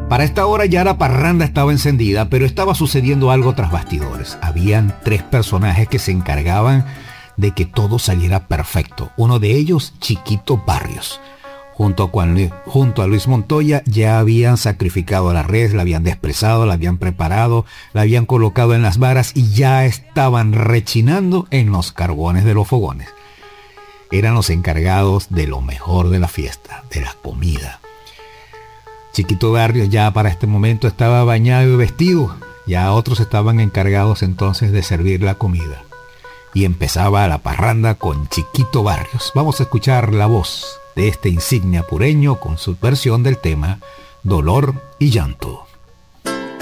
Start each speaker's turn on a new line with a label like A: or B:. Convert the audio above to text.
A: Para esta hora ya la parranda estaba encendida, pero estaba sucediendo algo tras bastidores. Habían 3 personajes que se encargaban de que todo saliera perfecto. Uno de ellos, Chiquito Barrios. Junto a Luis Montoya ya habían sacrificado la res, la habían despresado, la habían preparado, la habían colocado en las varas y ya estaban rechinando en los carbones de los fogones. Eran los encargados de lo mejor de la fiesta, de la comida. Chiquito Barrios ya para este momento estaba bañado y vestido. Ya otros estaban encargados entonces de servir la comida. Y empezaba la parranda con Chiquito Barrios. Vamos a escuchar la voz de este insigne apureño con su versión del tema Dolor y Llanto.